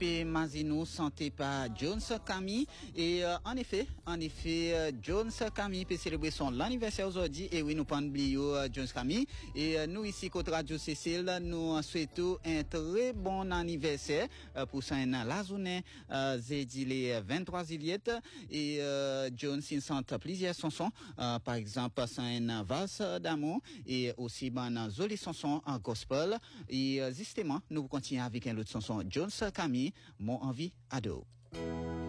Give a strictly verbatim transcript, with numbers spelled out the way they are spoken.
P. Mazinou, santé par Jones Camille. Et euh, en effet, en effet, euh, Jones Camille peut célébrer son anniversaire aujourd'hui. Et oui, nous pas oublier euh, Jones Camille. Et euh, nous ici, côté Radio Cécile, nous souhaitons un très bon anniversaire euh, pour saint la journée, euh, jeudi les vingt-trois juillet. Et euh, Jones il chante plusieurs chansons, euh, par exemple saint valse d'amour et aussi ben jolie chanson en gospel. Et euh, justement, nous continuons avec une autre chanson, Jones Camille, Mon envie ado.